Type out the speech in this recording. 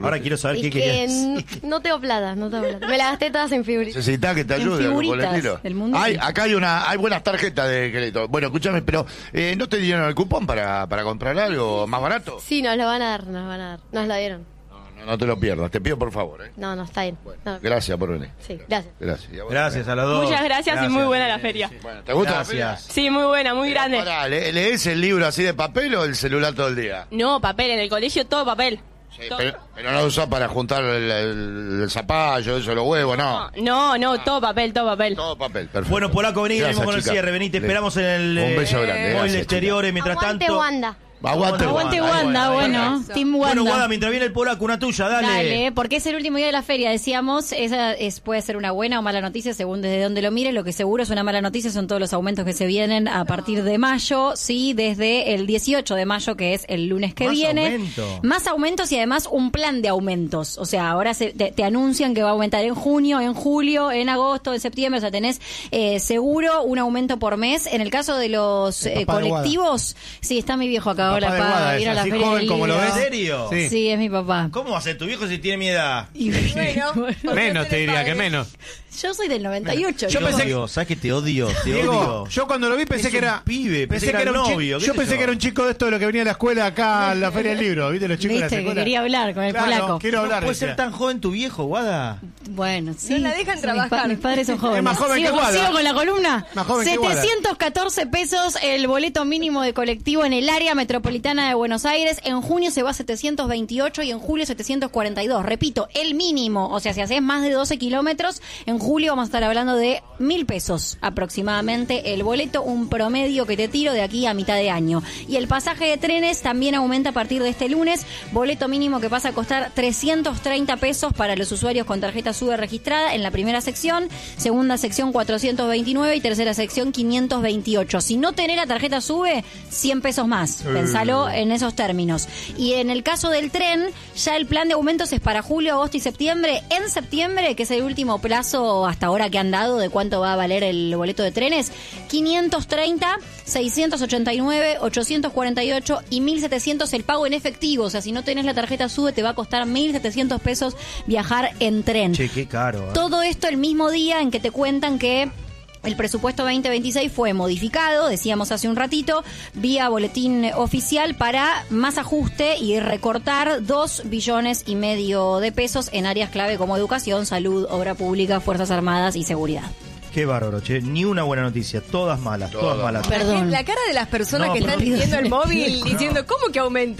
Ahora quiero saber qué querías. No tengo plata. Me la gasté todas en figuritas. Necesitas que te ayude con el estilo. Acá hay buenas tarjetas de crédito. Bueno, escúchame, pero ¿no te dieron el cupón para comprar algo más barato? Sí, nos lo van a dar. Nos lo dieron. No te lo pierdas, te pido por favor. No, está bien. Bueno, no. Gracias por venir. Sí, gracias. Gracias a los dos. Muchas gracias y muy buena la feria. Bueno, ¿te gusta la feria? Sí, muy buena, muy grande. Pará, ¿lees el libro así de papel o el celular todo el día? No, papel, en el colegio todo papel. Sí, pero no lo usás para juntar el zapallo, eso, los huevos, no. No, todo papel. Todo papel, perfecto. Bueno, Polaco, vení, venimos con el cierre. Vení, te esperamos en el un beso grande. el exterior. Mientras Aguante, tanto. Wanda. Aguante Wanda, bueno, Team Wanda. Bueno, Wanda, mientras viene el Polaco, una tuya, Dale, porque es el último día de la feria, decíamos, puede ser una buena o mala noticia según desde donde lo mires. Lo que seguro es una mala noticia son todos los aumentos que se vienen a partir de mayo, sí, desde el 18 de mayo, que es el lunes que viene. Más aumentos y además un plan de aumentos. O sea, ahora te anuncian que va a aumentar en junio, en julio, en agosto, en septiembre. O sea, tenés seguro un aumento por mes. En el caso de los colectivos, sí, está mi viejo acá. Hola, papá, ir a la feria del libro. ¿En serio? Sí, es mi papá. ¿Cómo va a ser tu viejo si tiene mi edad? Bueno, menos te diría que menos. Yo soy del 98. Yo pensé que... ¿Sabes que te odio? Diego, yo cuando lo vi pensé que era... pibe, pensé que era un novio. Yo pensé que era un chico de esto de lo que venía a la escuela acá en la Feria del Libro. ¿Viste los chicos de la escuela? Que quería hablar con el polaco. Quiero hablar. ¿Puede ser tan joven tu viejo, Guada? Bueno, sí. No la dejan trabajar. Mis padres son jóvenes. Es más joven que Guada. ¿Sigo con la columna? Más joven que Guada. 714 pesos el boleto mínimo de colectivo en el área metropolitana de Buenos Aires. En junio se va a 728 y en julio 742. Repito, el mínimo. O sea, si haces más de 12 kilómetros, en julio vamos a estar hablando de 1.000 pesos aproximadamente el boleto, un promedio que te tiro de aquí a mitad de año. Y el pasaje de trenes también aumenta a partir de este lunes, boleto mínimo que pasa a costar 330 pesos para los usuarios con tarjeta SUBE registrada en la primera sección, segunda sección 429 y tercera sección 528. Si no tenés la tarjeta SUBE, 100 pesos más. Pensalo en esos términos. Y en el caso del tren, ya el plan de aumentos es para julio, agosto y septiembre. En septiembre, que es el último plazo hasta ahora que han dado de cuánto va a valer el boleto de trenes, 530, 689, 848 y 1.700 el pago en efectivo. O sea, si no tenés la tarjeta SUBE te va a costar 1.700 pesos viajar en tren. Che, qué caro. Todo esto el mismo día en que te cuentan que el presupuesto 2026 fue modificado, decíamos hace un ratito, vía boletín oficial para más ajuste y recortar 2,5 billones de pesos en áreas clave como educación, salud, obra pública, Fuerzas Armadas y seguridad. Qué bárbaro, che. Ni una buena noticia. Todas malas, todas malas. Perdón. La cara de las personas que están viendo el móvil diciendo, ¿cómo que aumenta?